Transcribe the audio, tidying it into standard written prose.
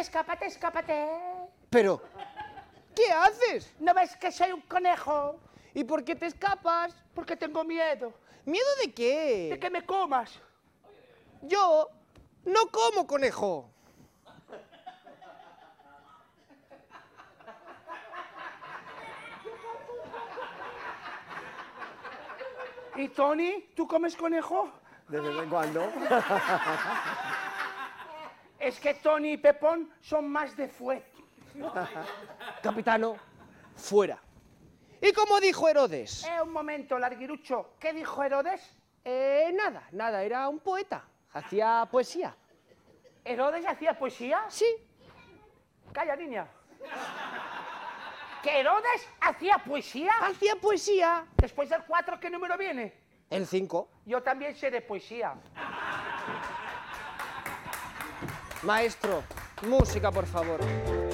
escápate, escápate. Pero, ¿qué haces? ¿No ves que soy un conejo? ¿Y por qué te escapas? Porque tengo miedo ¿Miedo de qué? de que me comas. Yo no como conejo. ¿Y Tony, tú comes conejo? De vez en cuando. Es que Tony y Pepón son más de fuet. Capitano, fuera. ¿Y cómo dijo Herodes? Un momento, larguirucho. ¿Qué dijo Herodes? Nada, era un poeta. Hacía poesía. ¿Herodes hacía poesía? Sí. Calla, niña. ¿Que Herodes hacía poesía? Hacía poesía. Después del 4, ¿qué número viene? El 5. Yo también sé de poesía. Maestro, música, por favor.